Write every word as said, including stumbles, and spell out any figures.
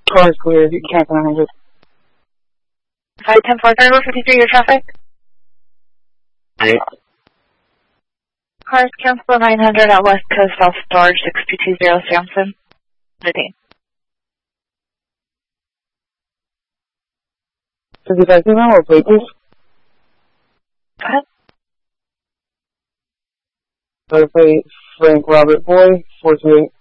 Car is clear. You can't come on it. five ten four thirty fifty-three, your traffic. Hey. Cars cancel nine hundred at West Coast Self Storage six two two zero Samson. Ready. fifty-five two now or please? Go ahead. Letter plate Frank Robert Boy, four two eight.